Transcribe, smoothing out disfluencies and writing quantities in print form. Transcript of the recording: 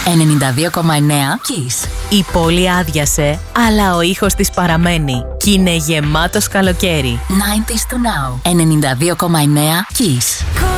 Kiss. Η πόλη άδειασε, αλλά ο ήχος της παραμένει. Κι είναι γεμάτος καλοκαίρι. 90s to now. 92,9 Kiss.